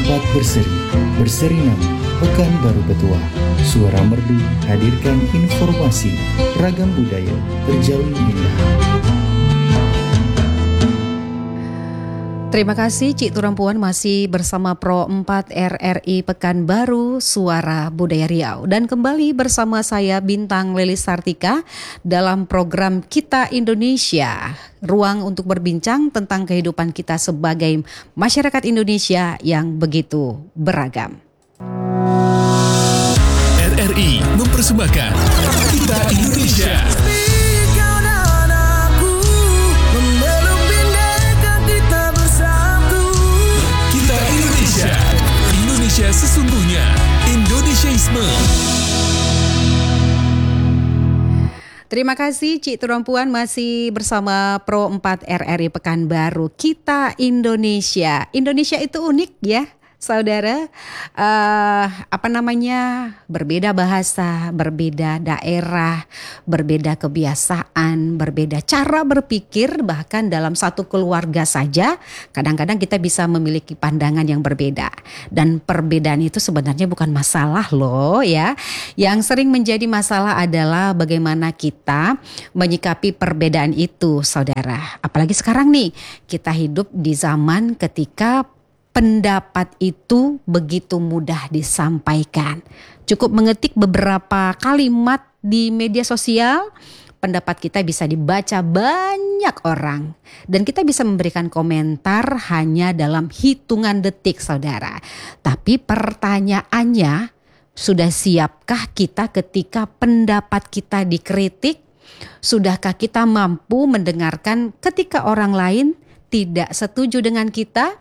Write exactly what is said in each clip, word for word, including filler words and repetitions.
empat berseri, berseri nama Pekanbaru Betua. Suara Merdu hadirkan informasi, ragam budaya terjalin indah. Terima kasih Cik Turampuan masih bersama Pro empat R R I Pekanbaru Suara Budaya Riau. Dan kembali bersama saya Bintang Lelis Sartika dalam program Kita Indonesia. Ruang untuk berbincang tentang kehidupan kita sebagai masyarakat Indonesia yang begitu beragam. R R I mempersembahkan Kita Indonesia. Indonesia sesungguhnya, Indonesiaisme. Terima kasih Cik Turampuan masih bersama Pro empat R R I Pekanbaru. Kita Indonesia. Indonesia itu unik ya, saudara. Uh, apa namanya? Berbeda bahasa, berbeda daerah, berbeda kebiasaan, berbeda cara berpikir. Bahkan dalam satu keluarga saja, kadang-kadang kita bisa memiliki pandangan yang berbeda. Dan perbedaan itu sebenarnya bukan masalah loh ya. Yang sering menjadi masalah adalah bagaimana kita menyikapi perbedaan itu, saudara. Apalagi sekarang nih, kita hidup di zaman ketika pendapat itu begitu mudah disampaikan. Cukup mengetik beberapa kalimat di media sosial, pendapat kita bisa dibaca banyak orang. Dan kita bisa memberikan komentar hanya dalam hitungan detik, saudara. Tapi pertanyaannya, sudah siapkah kita ketika pendapat kita dikritik? Sudahkah kita mampu mendengarkan ketika orang lain tidak setuju dengan kita?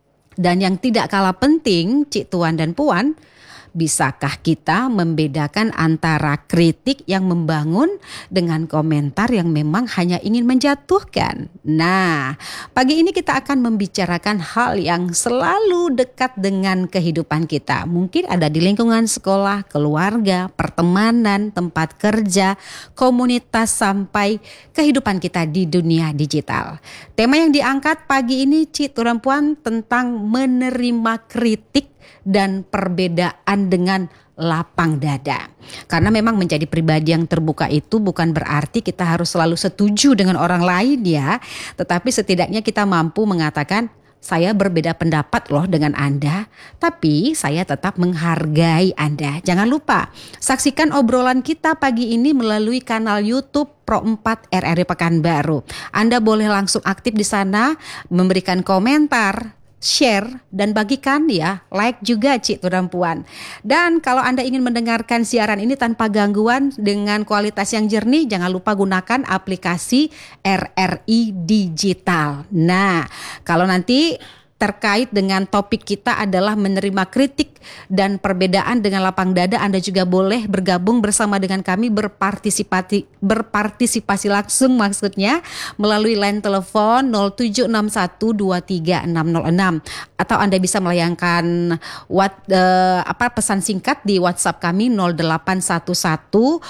Dan yang tidak kalah penting, Cik Tuan dan Puan, bisakah kita membedakan antara kritik yang membangun dengan komentar yang memang hanya ingin menjatuhkan? Nah, pagi ini kita akan membicarakan hal yang selalu dekat dengan kehidupan kita. Mungkin ada di lingkungan sekolah, keluarga, pertemanan, tempat kerja, komunitas, sampai kehidupan kita di dunia digital. Tema yang diangkat pagi ini Cik Turampuan tentang menerima kritik dan perbedaan dengan lapang dada. Karena memang menjadi pribadi yang terbuka itu bukan berarti kita harus selalu setuju dengan orang lain ya. Tetapi setidaknya kita mampu mengatakan, saya berbeda pendapat loh dengan Anda, tapi saya tetap menghargai Anda. Jangan lupa, saksikan obrolan kita pagi ini melalui kanal YouTube Pro empat R R I Pekanbaru. Anda boleh langsung aktif di sana, memberikan komentar, share dan bagikan ya, like juga Cik Turampuan. Dan kalau Anda ingin mendengarkan siaran ini tanpa gangguan dengan kualitas yang jernih, jangan lupa gunakan aplikasi R R I Digital. Nah, kalau nanti terkait dengan topik kita adalah menerima kritik dan perbedaan dengan lapang dada, Anda juga boleh bergabung bersama dengan kami, berpartisipasi berpartisipasi langsung maksudnya melalui line telepon nol tujuh enam satu dua tiga enam nol enam, atau Anda bisa melayangkan what, uh, apa pesan singkat di WhatsApp kami nol delapan satu satu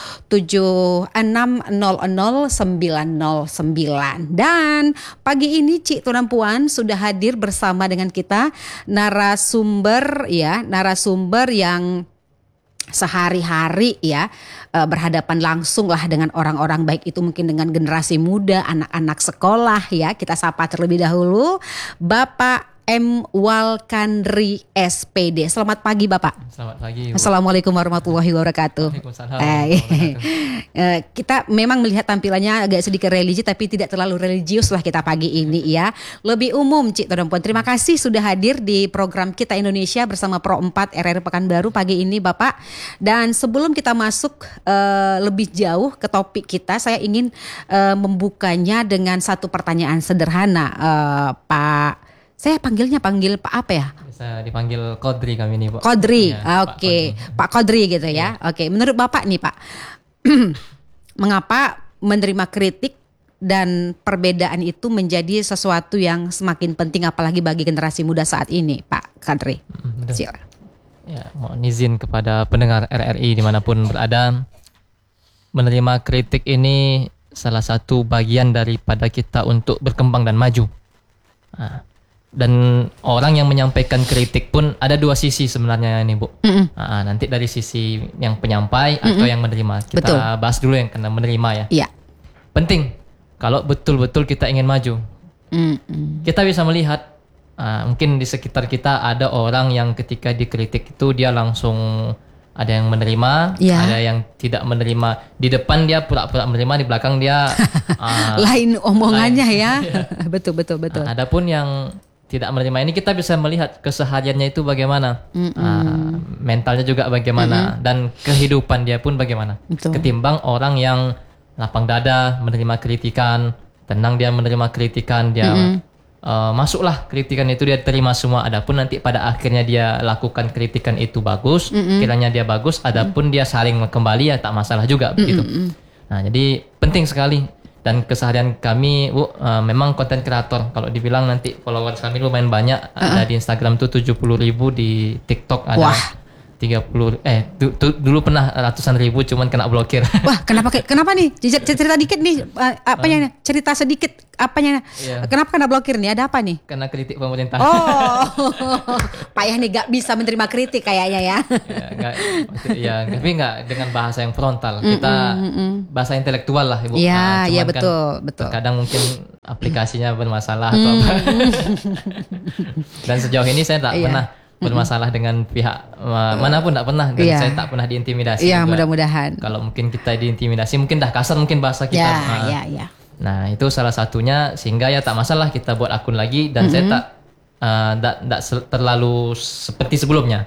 tujuh enam nol nol sembilan nol sembilan. Dan pagi ini Cik Turampuan sudah hadir bersama dengan kita narasumber ya, narasumber yang sehari-hari ya berhadapan langsung lah dengan orang-orang, baik itu mungkin dengan generasi muda, anak-anak sekolah ya. Kita sapa terlebih dahulu Bapak M. Walkandri S P D. Selamat pagi Bapak. Selamat pagi Bu. Assalamualaikum warahmatullahi wabarakatuh. Waalaikumsalam Eh, warahmatullahi wabarakatuh. Kita memang melihat tampilannya agak sedikit religi, tapi tidak terlalu religius lah kita pagi ini ya. Lebih umum Cik Turampuan. Terima kasih sudah hadir di program Kita Indonesia bersama Pro empat R R I Pekanbaru pagi ini Bapak. Dan sebelum kita masuk uh, lebih jauh ke topik kita, saya ingin uh, membukanya dengan satu pertanyaan sederhana uh, Pak. Saya panggilnya panggil Pak apa ya? Bisa dipanggil Kodri kami nih Bu. Kodri, Ya, oke, okay. Pak Kodri gitu ya. Oke, okay. Menurut Bapak nih Pak, mengapa menerima kritik dan perbedaan itu menjadi sesuatu yang semakin penting, apalagi bagi generasi muda saat ini, Pak Kodri? Hmm, Silakan. Ya, mohon izin kepada pendengar R R I dimanapun berada, menerima kritik ini salah satu bagian daripada kita untuk berkembang dan maju. Nah, dan orang yang menyampaikan kritik pun ada dua sisi sebenarnya ini Bu. Mm-mm. Nah, nanti dari sisi yang penyampai atau yang menerima. Kita Betul. bahas dulu yang kena menerima ya. Iya. Penting kalau betul-betul kita ingin maju. Mm-mm. Kita bisa melihat uh, mungkin di sekitar kita ada orang yang ketika dikritik itu dia langsung ada yang menerima, Ya. ada yang tidak menerima. Di depan dia pura-pura menerima, di belakang dia uh, Lain omongannya lain. ya. betul betul betul. Nah, adapun yang tidak menerima ini kita bisa melihat kesehariannya itu bagaimana, uh, mentalnya juga bagaimana, dan kehidupan dia pun bagaimana. Betul. Ketimbang orang yang lapang dada menerima kritikan, tenang dia menerima kritikan, dia uh, masuklah kritikan itu dia terima semua. Adapun nanti pada akhirnya dia lakukan kritikan itu bagus, kiranya dia bagus. Adapun dia saling kembali ya tak masalah juga begitu. Nah jadi penting sekali. Dan keseharian kami Bu, uh, memang konten kreator. Kalau dibilang nanti followers kami lumayan banyak. Ada di Instagram tuh tujuh puluh ribu, di TikTok ada Wah. tiga puluh eh du, du, dulu pernah ratusan ribu cuman kena blokir. Wah, kenapa kenapa nih? Cerita, cerita dikit nih, uh, apanya? Cerita sedikit apanya? Iya. Kenapa kena blokir nih? Ada apa nih? Kena kritik pemerintah. Oh, payah nih gak bisa menerima kritik kayaknya ya. ya, enggak, maksud- ya, tapi enggak dengan bahasa yang frontal. Kita bahasa intelektual lah, Ibu. Iya, Nah, iya, cuman kan betul, betul. Terkadang mungkin aplikasinya bermasalah atau apa. Dan sejauh ini saya tak Iya. pernah bermasalah dengan pihak uh, manapun, tak pernah. Dan Iya. saya tak pernah diintimidasi. Iya, juga. mudah-mudahan. Kalau mungkin kita diintimidasi, mungkin dah kasar mungkin bahasa kita. Ya, Nah, ya, ya. Nah itu salah satunya, sehingga ya tak masalah kita buat akun lagi. Dan saya tak uh, tak, tak se- terlalu seperti sebelumnya.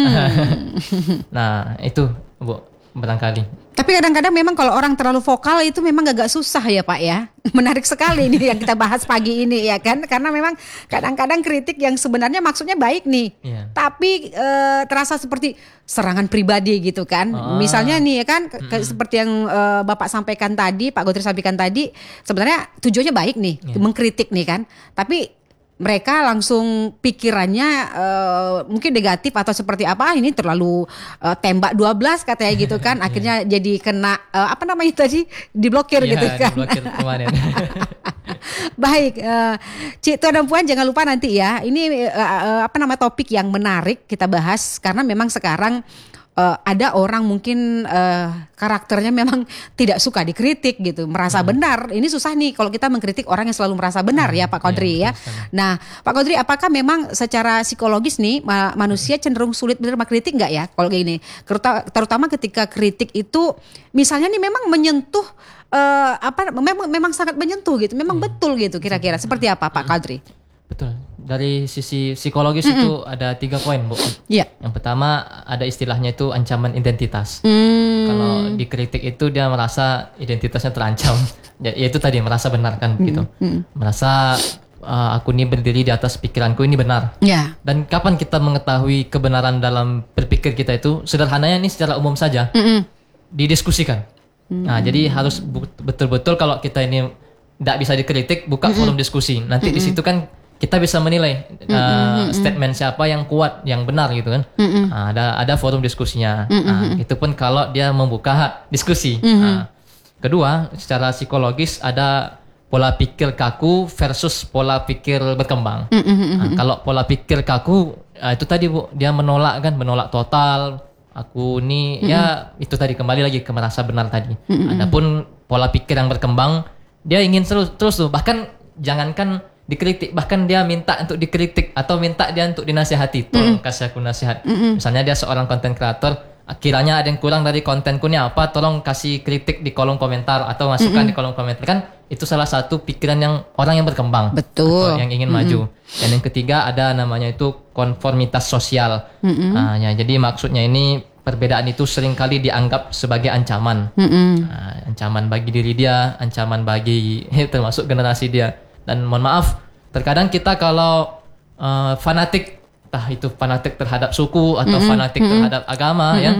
Nah itu Bu, barangkali. Tapi kadang-kadang memang kalau orang terlalu vokal itu memang agak susah ya Pak ya. Menarik sekali ini yang kita bahas pagi ini ya kan. Karena memang kadang-kadang kritik yang sebenarnya maksudnya baik nih. Iya. Tapi eh, terasa seperti serangan pribadi gitu kan. Ah. Misalnya nih ya kan ke- ke- seperti yang eh, Bapak sampaikan tadi, Pak Godri sampaikan tadi. Sebenarnya tujuannya baik nih, Iya. mengkritik nih kan. Tapi mereka langsung pikirannya eh, mungkin negatif atau seperti apa, ini terlalu eh, tembak dua belas katanya gitu kan, akhirnya jadi kena eh, apa namanya tadi, diblokir Iya, gitu kan. diblokir kemarin. Baik, eh, Cik Tuan dan Puan jangan lupa nanti ya, ini eh, eh, apa nama topik yang menarik kita bahas karena memang sekarang eh, ada orang mungkin eh, karakternya memang tidak suka dikritik gitu, merasa benar. Ini susah nih kalau kita mengkritik orang yang selalu merasa benar ya Pak Kodri ya. Nah Pak Kodri, apakah memang secara psikologis nih ma- manusia cenderung sulit menerima kritik nggak ya kalau kayak gini? Teruta- Terutama ketika kritik itu misalnya nih memang menyentuh eh, apa memang memang sangat menyentuh gitu, memang betul gitu kira-kira. Seperti apa Pak Kodri? Betul. Dari sisi psikologis itu ada tiga poin Bu. Iya. Yang pertama ada istilahnya itu ancaman identitas. Hmm. Kalau dikritik itu dia merasa identitasnya terancam. Ya itu tadi merasa benar kan begitu. Merasa uh, aku ini berdiri di atas pikiranku ini benar. Ya. Dan kapan kita mengetahui kebenaran dalam berpikir kita itu? Sederhananya ini secara umum saja. Didiskusikan. Nah, jadi harus bu- betul-betul kalau kita ini tidak bisa dikritik, buka forum diskusi. Nanti di situ kan kita bisa menilai uh, statement siapa yang kuat, yang benar gitu kan. Nah, ada ada forum diskusinya. Nah, itu pun kalau dia membuka diskusi. Nah, kedua, secara psikologis ada pola pikir kaku versus pola pikir berkembang. Nah, kalau pola pikir kaku uh, itu tadi Bu, dia menolak kan, menolak total. Aku ini ya itu tadi kembali lagi ke merasa benar tadi. Adapun pola pikir yang berkembang, dia ingin terus terus tuh, bahkan jangankan dikritik, bahkan dia minta untuk dikritik atau minta dia untuk dinasihati. Tolong kasih aku nasihat. Misalnya dia seorang konten kreator, kiranya ada yang kurang dari kontenku ini apa, tolong kasih kritik di kolom komentar atau masukkan di kolom komentar. Kan itu salah satu pikiran yang orang yang berkembang. Betul. Atau yang ingin maju. Dan yang ketiga ada namanya itu konformitas sosial. Nah, ya, jadi maksudnya ini perbedaan itu seringkali dianggap sebagai ancaman. Nah, ancaman bagi diri dia, ancaman bagi termasuk generasi dia. Dan mohon maaf, terkadang kita kalau uh, fanatik, entah itu fanatik terhadap suku atau mm-hmm. fanatik mm-hmm. terhadap agama, mm-hmm. ya,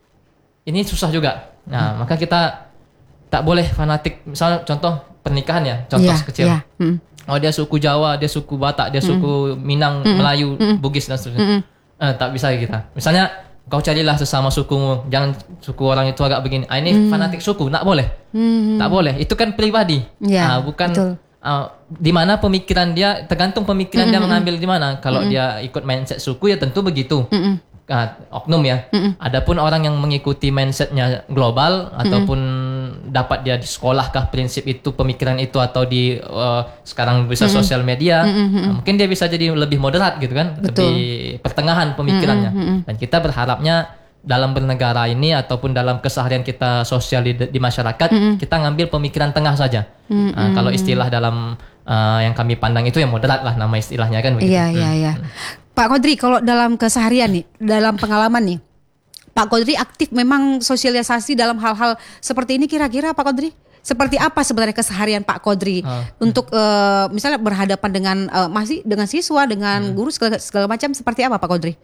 ini susah juga. Nah, maka kita tak boleh fanatik. Misalnya contoh pernikahan ya, contoh yeah, kecil. Yeah. Mm. Oh dia suku Jawa, dia suku Batak, dia suku Minang, mm-hmm. Melayu, mm-hmm. Bugis dan seterusnya. Mm-hmm. Eh, tak bisa kita. Misalnya kau carilah sesama sukumu, jangan suku orang itu agak begini. Ah, ini mm. fanatik suku, tak boleh, mm. tak boleh. Itu kan pribadi, yeah, ah, bukan. Betul. uh, di mana pemikiran dia, tergantung pemikiran mm-hmm. dia mengambil di mana. Kalau mm-hmm. dia ikut mindset suku ya tentu begitu. Mm-hmm. Uh, oknum ya. Mm-hmm. Adapun orang yang mengikuti mindsetnya global mm-hmm. ataupun dapat dia di sekolah kah prinsip itu, pemikiran itu, atau di uh, sekarang bisa mm-hmm. sosial media, mm-hmm. uh, mungkin dia bisa jadi lebih moderat gitu kan, Betul. lebih pertengahan pemikirannya. Mm-hmm. Dan kita berharapnya dalam bernegara ini ataupun dalam keseharian kita sosial di, di masyarakat, mm-hmm. kita ngambil pemikiran tengah saja. Mm-hmm. Uh, kalau istilah dalam uh, yang kami pandang itu ya moderat lah nama istilahnya kan begitu. Iya, iya, iya. Pak Kodri, kalau dalam keseharian nih, dalam pengalaman nih, Pak Kodri aktif memang sosialisasi dalam hal-hal seperti ini kira-kira Pak Kodri? Seperti apa sebenarnya keseharian Pak Kodri oh. untuk uh, misalnya berhadapan dengan uh, masih dengan siswa, dengan hmm. guru segala, segala macam, seperti apa Pak Kodri?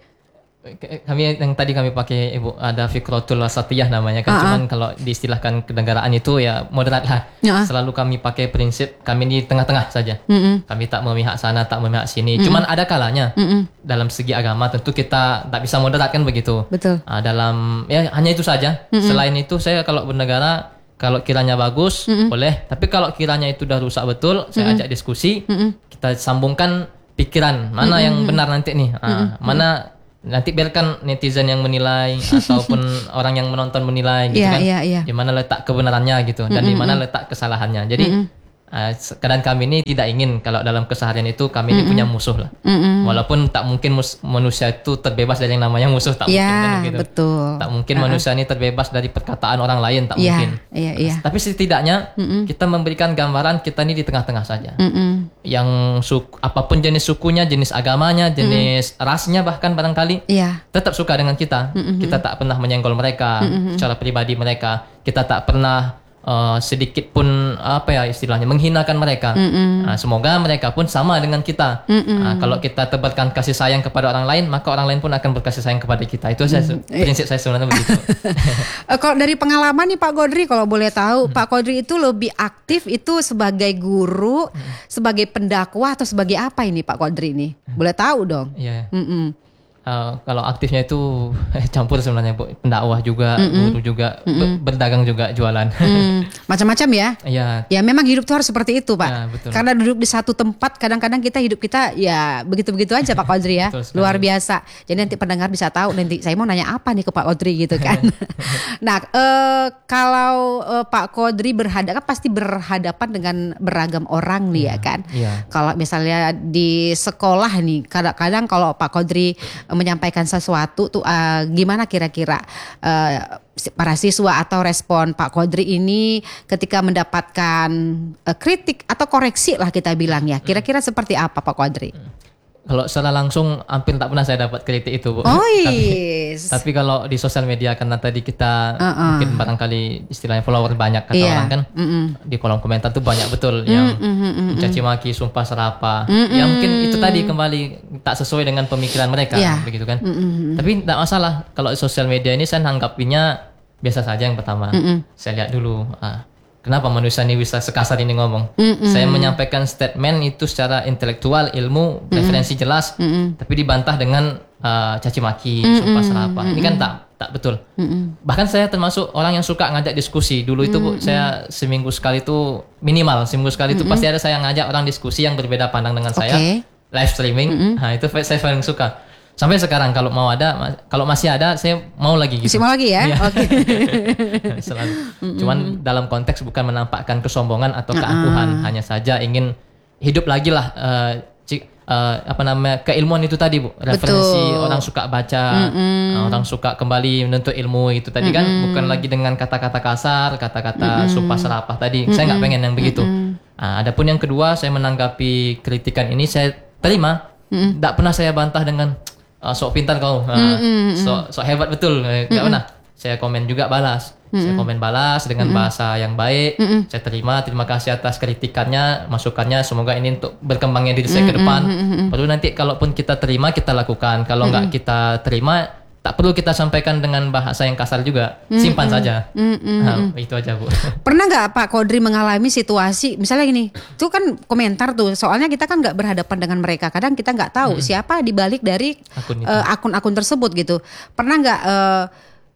Kami yang tadi kami pakai Ibu ada Fikratul Wasatiyah namanya kan, uh-huh. cuman kalau diistilahkan kenegaraan itu ya moderat lah. Uh-huh. Selalu kami pakai prinsip kami di tengah-tengah saja. Uh-huh. Kami tak memihak sana, tak memihak sini. Uh-huh. Cuman ada kalanya uh-huh. dalam segi agama tentu kita tak bisa moderat kan begitu. Betul. Uh, dalam ya hanya itu saja. Uh-huh. Selain itu saya kalau bernegara kalau kiranya bagus uh-huh. boleh, tapi kalau kiranya itu dah rusak betul, saya uh-huh. ajak diskusi, uh-huh. kita sambungkan pikiran mana uh-huh. yang benar nanti nih. Uh, uh-huh. Mana nanti biarkan netizen yang menilai ataupun orang yang menonton menilai gitu yeah, kan, yeah, yeah. di mana letak kebenarannya gitu dan mm-hmm. di mana letak kesalahannya. Jadi mm-hmm. uh, kadang kami ini tidak ingin kalau dalam keseharian itu kami mm-hmm. ini punya musuh lah. Mm-hmm. Walaupun tak mungkin mus- manusia itu terbebas dari yang namanya musuh, tak yeah, mungkin kan gitu. Betul. Tak mungkin uh-huh. manusia ini terbebas dari perkataan orang lain, tak yeah, mungkin. Yeah, yeah. Tapi setidaknya mm-hmm. kita memberikan gambaran kita ini di tengah-tengah saja. Mm-hmm. Yang suku, apapun jenis sukunya, jenis agamanya, jenis mm-hmm. rasnya bahkan barangkali yeah. tetap suka dengan kita. Mm-hmm. Kita tak pernah menyenggol mereka mm-hmm. secara pribadi mereka. Kita tak pernah uh, sedikit pun apa ya istilahnya menghinakan mereka. Mm-hmm. Uh, semoga mereka pun sama dengan kita. Mm-hmm. Uh, kalau kita tebarkan kasih sayang kepada orang lain, maka orang lain pun akan berkasih sayang kepada kita. Itu mm-hmm. saya, prinsip saya sebenarnya begitu. Kalau dari pengalaman nih Pak Kodri, kalau boleh tahu, mm-hmm. Pak Kodri itu lebih aktif itu sebagai guru, mm-hmm. sebagai pendakwah atau sebagai apa ini Pak Kodri ini? Boleh tahu dong. Iya. Yeah. Mm-hmm. Uh, kalau aktifnya itu eh, campur sebenarnya Bu, pendakwah juga, mm-mm. guru juga, mm-mm. berdagang juga, jualan. Mm. Macam-macam ya? Iya. Ya memang hidup tuh harus seperti itu Pak. Ya, betul. Karena duduk di satu tempat, kadang-kadang kita hidup kita ya begitu-begitu aja Pak Kodri ya. Luar biasa. Jadi nanti pendengar bisa tahu nanti saya mau nanya apa nih ke Pak Kodri gitu kan. Nah uh, kalau uh, Pak Kodri berhadapan kan pasti berhadapan dengan beragam orang nih ya, ya kan. Ya. Kalau misalnya di sekolah nih, kadang-kadang kalau Pak Kodri menyampaikan sesuatu tuh uh, gimana kira-kira uh, para siswa atau respon Pak Kodri ini ketika mendapatkan uh, kritik atau koreksi lah kita bilang ya, kira-kira seperti apa Pak Kodri? Kalau secara langsung hampir tak pernah saya dapat kritik itu Bu. Oh, tapi, tapi kalau di sosial media karena tadi kita uh-uh. mungkin barangkali istilahnya follower banyak kata yeah. orang kan, mm-mm. di kolom komentar tuh banyak betul yang mm-mm. caci maki, sumpah serapah. Mm-mm. Ya mungkin itu tadi kembali tak sesuai dengan pemikiran mereka, yeah. begitu kan. Mm-mm. Tapi tak masalah kalau di sosial media ini saya anggapnya biasa saja. Yang pertama mm-mm. saya lihat dulu. Ah, kenapa manusia ini bisa sekasar ini ngomong? Mm-mm. Saya menyampaikan statement itu secara intelektual, ilmu, mm-mm. referensi jelas, mm-mm. tapi dibantah dengan uh, caci maki, mm-mm. sumpah serapah. Ini kan tak tak betul. Mm-mm. Bahkan saya termasuk orang yang suka ngajak diskusi. Dulu itu Bu, saya seminggu sekali itu minimal seminggu sekali itu pasti ada saya ngajak orang diskusi yang berbeda pandang dengan okay. saya, live streaming. Mm-mm. Nah itu saya paling suka. Sampai sekarang kalau mau ada, kalau masih ada, saya mau lagi gitu. Masih mau lagi ya? Oke. Okay. Selalu. Cuman dalam konteks bukan menampakkan kesombongan atau keangkuhan, uh-uh. hanya saja ingin hidup lagi lah. Uh, cik, uh, apa namanya keilmuan itu tadi Bu, referensi. Betul. Orang suka baca, uh, orang suka kembali menuntut ilmu itu tadi Mm-mm. kan, bukan lagi dengan kata-kata kasar, kata-kata sumpah serapah tadi. Mm-mm. Saya nggak pengen yang begitu. Uh, adapun yang kedua, saya menanggapi kritikan ini saya terima. Tidak pernah saya bantah dengan Uh, sok pintar kau, uh, mm-hmm. sok sok hebat betul, nggak mm-hmm. pernah. Saya komen juga balas, mm-hmm. saya komen balas dengan mm-hmm. bahasa yang baik. Mm-hmm. Saya terima, terima kasih atas kritikannya, masukannya. Semoga ini untuk berkembangnya diri saya mm-hmm. ke depan. Mm-hmm. Baru nanti kalaupun kita terima kita lakukan, kalau mm-hmm. nggak kita terima tak perlu kita sampaikan dengan bahasa yang kasar juga, simpan mm-hmm. saja. Mm-hmm. Nah, itu aja Bu. Pernah nggak Pak Kodri mengalami situasi misalnya gini, itu kan komentar tuh, soalnya kita kan nggak berhadapan dengan mereka, kadang kita nggak tahu mm-hmm. siapa dibalik dari akun uh, akun-akun tersebut gitu. Pernah nggak uh,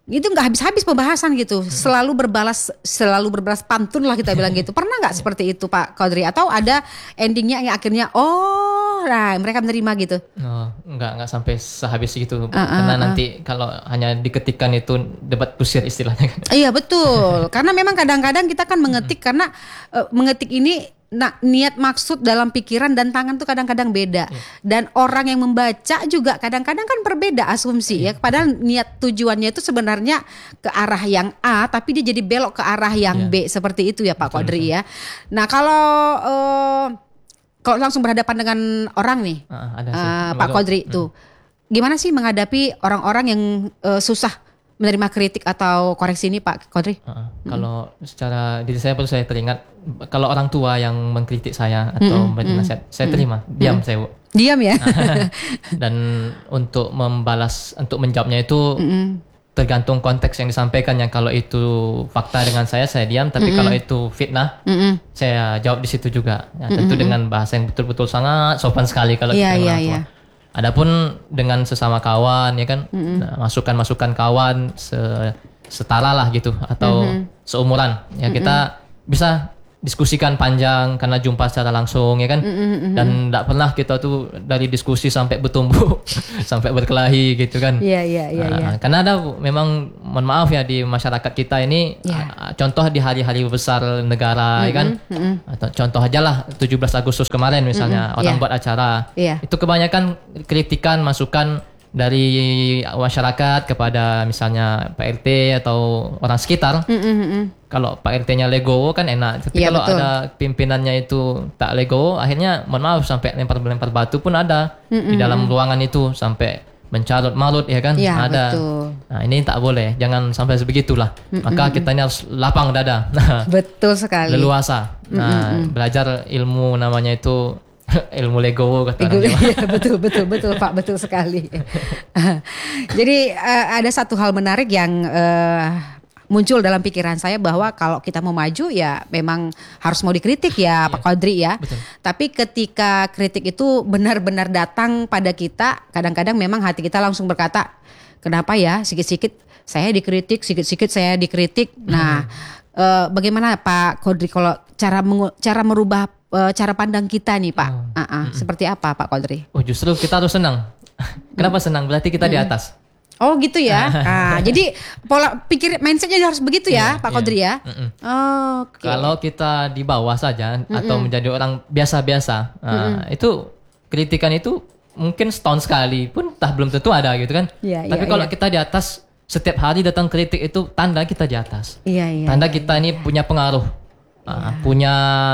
itu nggak habis-habis pembahasan gitu, selalu berbalas selalu berbalas pantun lah kita bilang gitu. Pernah nggak seperti itu Pak Qaudri? Atau ada endingnya yang akhirnya oh, nah mereka menerima gitu? Oh, enggak enggak sampai sehabis itu, uh, karena uh. nanti kalau hanya diketikkan itu debat kusir istilahnya kan. Iya betul, karena memang kadang-kadang kita kan mengetik karena uh, mengetik ini. Nah, niat maksud dalam pikiran dan tangan tuh kadang-kadang beda. Yeah. Dan orang yang membaca juga kadang-kadang kan berbeda asumsi yeah. ya. Padahal niat tujuannya itu sebenarnya ke arah yang A, tapi dia jadi belok ke arah yang yeah. B. Seperti itu ya Pak Qaudri ya. Nah kalau uh, kalau langsung berhadapan dengan orang nih, uh, ada uh, Pak Qaudri hmm. tuh, gimana sih menghadapi orang-orang yang uh, susah menerima kritik atau koreksi ini Pak Qaudri? Uh, mm-hmm. Kalau secara diri saya perlu saya teringat, kalau orang tua yang mengkritik saya atau memberi mm-hmm. nasihat, saya terima, mm-hmm. diam saya. Diam ya. Dan untuk membalas, untuk menjawabnya itu mm-hmm. tergantung konteks yang disampaikan. Yang kalau itu fakta dengan saya, saya diam. Tapi mm-hmm. kalau itu fitnah, mm-hmm. saya jawab di situ juga. Ya, tentu mm-hmm. dengan bahasa yang betul-betul sangat sopan sekali kalau yeah, kita yeah, orang tua. Yeah. Adapun dengan sesama kawan ya kan, mm-hmm. nah, masukan-masukan kawan se setara lah gitu atau mm-hmm. seumuran ya, kita mm-hmm. bisa diskusikan panjang karena jumpa secara langsung ya kan, mm-hmm. dan tidak pernah kita tuh dari diskusi sampai bertumbuh sampai berkelahi gitu kan. Iya iya iya. Karena ada memang, mohon maaf ya, di masyarakat kita ini yeah. contoh di hari-hari besar negara mm-hmm. ya kan, mm-hmm. atau contoh aja lah tujuh belas Agustus kemarin misalnya, mm-hmm. orang yeah. buat acara yeah. itu kebanyakan kritikan masukan dari masyarakat kepada misalnya Pak R T atau orang sekitar. Mm-hmm. Kalau Pak R T-nya legowo kan enak, tapi ya, kalau betul. Ada pimpinannya itu tak legowo, akhirnya mohon maaf sampai lempar-lempar batu pun ada mm-hmm. di dalam ruangan itu, sampai mencarut marut ya kan, ya, ada. Betul. Nah ini tak boleh, jangan sampai sebegitulah. Mm-hmm. Maka kita ini harus lapang dada. Betul sekali. Leluasa. Nah mm-hmm. belajar ilmu namanya itu ilmu legowo kata orang Jawa. Iya, betul betul betul Pak, betul sekali. Jadi uh, ada satu hal menarik yang uh, muncul dalam pikiran saya, bahwa kalau kita mau maju ya memang harus mau dikritik ya Pak Qaudri ya. Betul. Tapi ketika kritik itu benar-benar datang pada kita, kadang-kadang memang hati kita langsung berkata, kenapa ya sikit-sikit saya dikritik, sikit-sikit saya dikritik. Hmm. Nah, uh, bagaimana Pak Qaudri kalau cara mengu- cara merubah uh, cara pandang kita nih Pak? Oh. Uh-uh. Hmm. Seperti apa Pak Qaudri? Oh, justru kita harus senang. Kenapa senang? Berarti kita hmm. di atas. Oh gitu ya. Nah, jadi pola pikir mindsetnya harus begitu ya, yeah, Pak Qaudri yeah. ya. Oh, okay. Kalau kita di bawah saja mm-mm. atau menjadi orang biasa-biasa, nah, itu kritikan itu mungkin setahun sekali pun tak belum tentu ada gitu kan. Yeah, Tapi yeah, kalau yeah. kita di atas, setiap hari datang kritik itu tanda kita di atas. Yeah, yeah, tanda yeah, kita yeah, ini yeah. punya pengaruh, yeah. uh, punya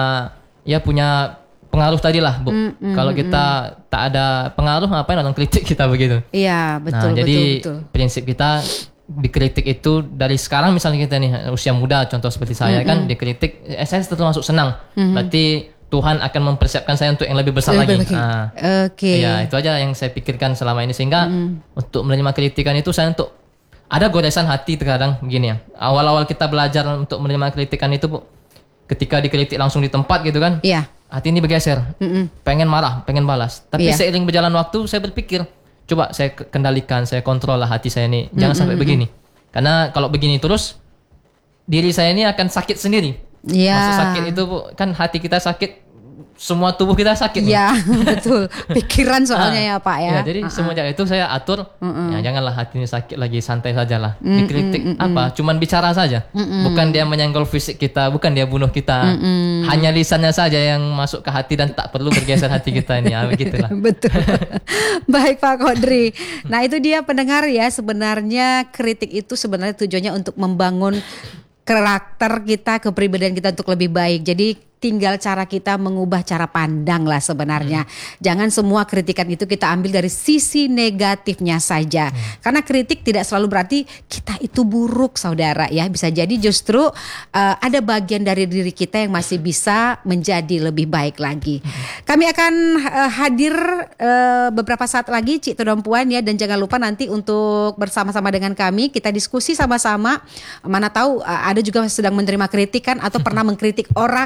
ya punya pengaruh tadi lah, Bu. Mm, mm, Kalau kita mm. tak ada pengaruh, ngapain orang kritik kita begitu? Iya, betul, nah, betul, jadi betul. prinsip kita dikritik itu dari sekarang, misalnya kita nih usia muda, contoh seperti saya mm, kan mm. dikritik, eh, saya termasuk senang. Mm-hmm. Berarti Tuhan akan mempersiapkan saya untuk yang lebih besar lebih lagi. Nah, Oke. Okay. Ya, itu aja yang saya pikirkan selama ini, sehingga mm. untuk menerima kritikan itu saya untuk ada goresan hati terkadang begini ya. Awal-awal kita belajar untuk menerima kritikan itu, Bu, ketika dikritik langsung di tempat gitu kan. Iya. Hati ini bergeser, Mm-mm. pengen marah, pengen balas. Tapi yeah. seiring berjalan waktu, saya berpikir, coba saya kendalikan, saya kontrol lah hati saya ini, jangan Mm-mm. sampai begini. Karena kalau begini terus, diri saya ini akan sakit sendiri. Yeah. Maksud sakit itu kan hati kita sakit, semua tubuh kita sakit. Iya, betul. Pikiran soalnya ah, ya Pak ya. Ya jadi uh-uh. semenjak itu saya atur, uh-uh. ya janganlah hati ini sakit lagi, santai sajalah. Mm-mm. Dikritik Mm-mm. apa? Cuman bicara saja. Mm-mm. Bukan dia menyenggol fisik kita, bukan dia bunuh kita. Mm-mm. Hanya lisannya saja yang masuk ke hati dan tak perlu bergeser hati kita ini. Ya, begitulah. Betul. Baik Pak Qaudri. Nah itu dia pendengar ya, sebenarnya kritik itu sebenarnya tujuannya untuk membangun karakter kita, kepribadian kita untuk lebih baik. Jadi tinggal cara kita mengubah cara pandang lah sebenarnya. Hmm. Jangan semua kritikan itu kita ambil dari sisi negatifnya saja. Hmm. Karena kritik tidak selalu berarti kita itu buruk, saudara ya. Bisa jadi justru uh, ada bagian dari diri kita yang masih bisa menjadi lebih baik lagi. Hmm. Kami akan uh, hadir uh, beberapa saat lagi, Cik Tudong Puan ya. Dan jangan lupa nanti untuk bersama-sama dengan kami, kita diskusi sama-sama. Mana tahu uh, ada juga sedang menerima kritikan atau pernah mengkritik orang gitu ya.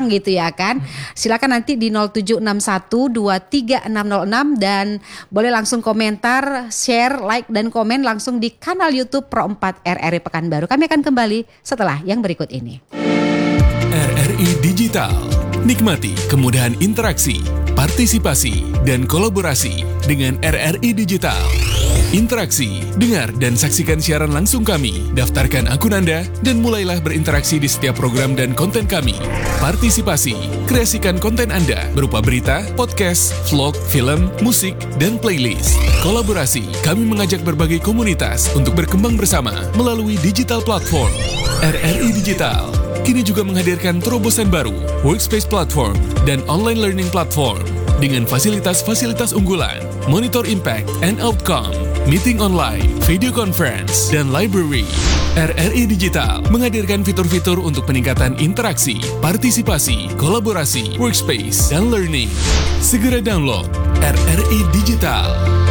ya kan. Silakan nanti di nol tujuh enam satu dua tiga enam nol enam dan boleh langsung komentar, share, like dan komen langsung di kanal YouTube Pro empat R R I Pekanbaru. Kami akan kembali setelah yang berikut ini. R R I Digital. Nikmati kemudahan interaksi, partisipasi, dan kolaborasi dengan R R I Digital. Interaksi, dengar dan saksikan siaran langsung kami, daftarkan akun Anda, dan mulailah berinteraksi di setiap program dan konten kami. Partisipasi, kreasikan konten Anda berupa berita, podcast, vlog, film, musik, dan playlist. Kolaborasi, kami mengajak berbagai komunitas untuk berkembang bersama melalui digital platform. R R I Digital kini juga menghadirkan terobosan baru, workspace platform, dan online learning platform dengan fasilitas-fasilitas unggulan, monitor impact and outcome, meeting online, video conference, dan library. R R I Digital menghadirkan fitur-fitur untuk peningkatan interaksi, partisipasi, kolaborasi, workspace, dan learning. Segera download R R I Digital.